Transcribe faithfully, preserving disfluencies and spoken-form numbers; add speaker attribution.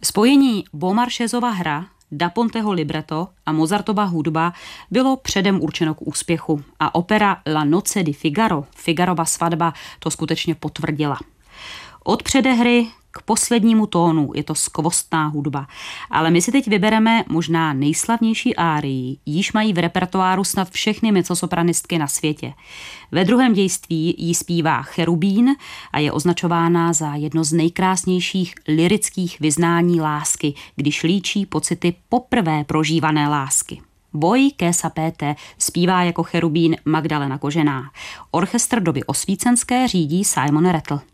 Speaker 1: Spojení Beaumarchesova hra, Da Ponteho libreto a Mozartova hudba bylo předem určeno k úspěchu a opera La Noce di Figaro, Figarova svatba, to skutečně potvrdila. Od předehry k poslednímu tónu je to skvostná hudba, ale my si teď vybereme možná nejslavnější árii, již mají v repertoáru snad všechny mezzosopranistky na světě. Ve druhém dějství jí zpívá Cherubín a je označována za jedno z nejkrásnějších lyrických vyznání lásky, když líčí pocity poprvé prožívané lásky. Voi che sapete zpívá jako Cherubín Magdalena Kožená. Orchestr doby osvícenské řídí Simon Rattle.